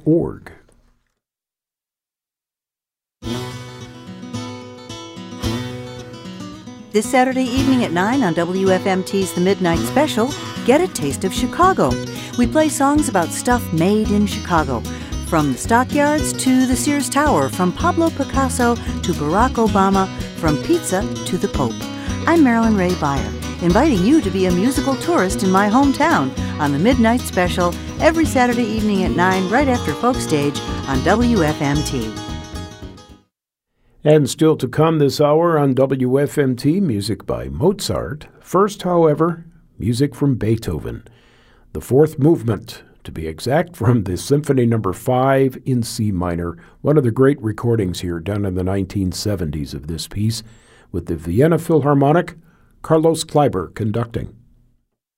www.ccc.org. This Saturday evening at 9 on WFMT's The Midnight Special, get a taste of Chicago. We play songs about stuff made in Chicago, from the Stockyards to the Sears Tower, from Pablo Picasso to Barack Obama, from pizza to the Pope. I'm Marilyn Ray Beyer, inviting you to be a musical tourist in my hometown on The Midnight Special every Saturday evening at 9 right after Folk Stage on WFMT. And still to come this hour on WFMT, music by Mozart. First, however, music from Beethoven. The fourth movement, to be exact, from the Symphony No. 5 in C minor, one of the great recordings here done in the 1970s of this piece, with the Vienna Philharmonic, Carlos Kleiber conducting.